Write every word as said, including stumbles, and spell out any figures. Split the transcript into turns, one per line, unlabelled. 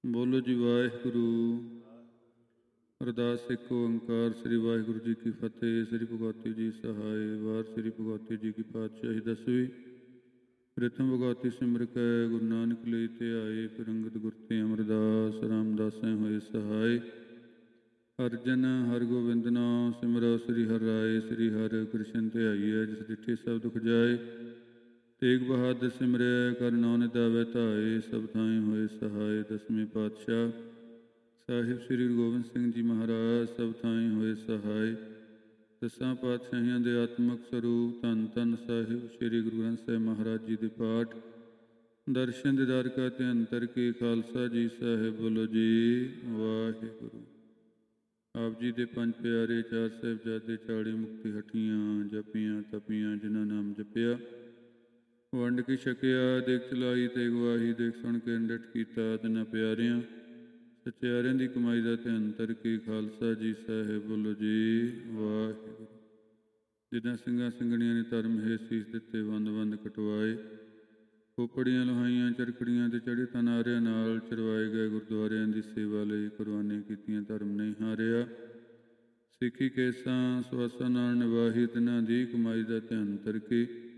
ਬੋਲੋ ਜੀ ਵਾਹਿਗੁਰੂ। ਅਰਦਾਸ ਇੱਕ ਓੰਕਾਰ। ਸ੍ਰੀ ਵਾਹਿਗੁਰੂ ਜੀ ਕੀ ਫਤਿਹ। ਸ੍ਰੀ ਭਗਵਤੀ ਜੀ ਸਹਾਇ। ਵਾਰ ਸ੍ਰੀ ਭਗਵਤੀ ਜੀ ਕੀ ਪਾਤਸ਼ਾਹੀ ਦਸਵੀਂ। ਪ੍ਰਥਮ ਭਗਵਤੀ ਸਿਮਰ ਕੈ ਗੁਰੂ ਨਾਨਕ ਲਈ ਤੇ ਆਏ। ਫਿਰ ਅੰਗਦ ਗੁਰ ਤੇ ਅਮਰਦਾਸ ਰਾਮਦਾਸੈ ਹੋਏ ਸਹਾਇ। ਅਰਜਨ ਹਰਗੋਬਿੰਦ ਨਾਮ ਸਿਮਰੋ ਸ੍ਰੀ ਹਰਿ ਰਾਏ। ਸ੍ਰੀ ਹਰਿ ਕ੍ਰਿਸ਼ਨ ਤੇ ਆਈਐ ਜਿਸ ਡਿਠੇ ਸਭ ਦੁਖ ਜਾਏ। ਤੇਗ ਬਹਾਦਰ ਸਿਮਰਿਆ ਕਰ ਨਾਉ ਨਿਧਾਵੈ ਧਾਏ। ਸਭ ਥਾਈ ਹੋਏ ਸਹਾਇ। ਦਸਵੇਂ ਪਾਤਸ਼ਾਹ ਸਾਹਿਬ ਸ੍ਰੀ ਗੁਰੂ ਗੋਬਿੰਦ ਸਿੰਘ ਜੀ ਮਹਾਰਾਜ ਸਭ ਥਾਈ ਹੋਏ ਸਹਾਇ। ਦਸਾਂ ਪਾਤਸ਼ਾਹੀਆਂ ਦੇ ਆਤਮਕ ਸਰੂਪ ਧੰਨ ਧੰਨ ਸਾਹਿਬ ਸ੍ਰੀ ਗੁਰੂ ਗ੍ਰੰਥ ਸਾਹਿਬ ਮਹਾਰਾਜ ਜੀ ਦੇ ਪਾਠ ਦਰਸ਼ਨ ਦੀਦਾਰ ਕਾ ਤੇ ਅੰਤਰ ਕੀ ਖਾਲਸਾ ਜੀ ਸਾਹਿਬ। ਬੋਲੋ ਜੀ ਵਾਹਿਗੁਰੂ। ਆਪ ਜੀ ਦੇ ਪੰਜ ਪਿਆਰੇ ਚਾਰ ਸਾਹਿਬਜ਼ਾਦੇ ਚਾਲੀ ਮੁਕਤੀ ਹਟੀਆਂ ਜਪੀਆਂ ਤਪੀਆਂ ਜਿਨ੍ਹਾਂ ਨਾਮ ਜਪਿਆ ਵੰਡ ਕੇ ਛਕਿਆ। ਦੇਖ ਚਲਾਈ ਤੇ ਗਵਾਹੀ ਦੇਖ ਸੁਣ ਕੇ ਅੰਡਟ ਕੀਤਾ। ਤਿੰਨਾਂ ਪਿਆਰਿਆਂ ਸਚਿਆਰਿਆਂ ਦੀ ਕਮਾਈ ਦਾ ਤੇ ਅੰਤਰ ਕੀ ਖਾਲਸਾ ਜੀ ਸਾਹਿਬ। ਬੋਲੋ ਜੀ ਵਾਹਿਗੁਰੂ। ਜਿਨ੍ਹਾਂ ਸਿੰਘਾਂ ਸਿੰਘਣੀਆਂ ਨੇ ਧਰਮ ਹੇ ਸੀਸ ਦਿੱਤੇ ਵੰਦ ਵੰਦ ਕਟਵਾਏ। ਖੋਪੜੀਆਂ ਲੋਹਾਈਆਂ ਚਰਖੜੀਆਂ ਤੇ ਚੜ੍ਹੇ ਤਨਾਰਿਆਂ ਨਾਲ ਚਰਵਾਏ ਗਏ। ਗੁਰਦੁਆਰਿਆਂ ਦੀ ਸੇਵਾ ਲਈ ਕੁਰਬਾਨੀਆਂ ਕੀਤੀਆਂ ਧਰਮ ਨਹੀਂ ਹਾਰਿਆ। ਸਿੱਖੀ ਕੇਸਾਂ ਸਵਾਸਾਂ ਨਾਲ ਨਿਵਾਹੀ ਤਿਨਾਂ ਦੀ ਕਮਾਈ ਦਾ ਤੇ ਅੰਤਰ ਕੀ